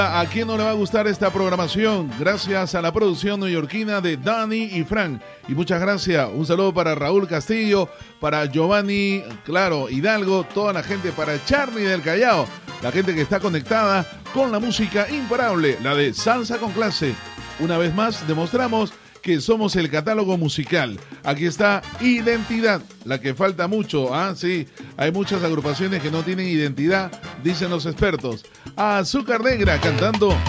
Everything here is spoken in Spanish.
¿A quién no le va a gustar esta programación? Gracias a la producción neoyorquina de Dani y Frank. Y muchas gracias. Un saludo para Raúl Castillo, para Giovanni, claro, Hidalgo, toda la gente, para Charlie del Callao, la gente que está conectada con la música imparable, la de Salsa con Clase. Una vez más demostramos que somos el catálogo musical. Aquí está Identidad, la que falta mucho. Sí, hay muchas agrupaciones que no tienen identidad, dicen los expertos. Azúcar Negra cantando